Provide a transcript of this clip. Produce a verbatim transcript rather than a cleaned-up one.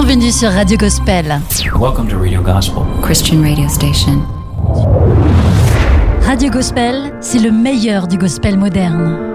Bienvenue sur Radio Gospel. Welcome to Radio Gospel, Christian radio station. Radio Gospel, c'est le meilleur du gospel moderne.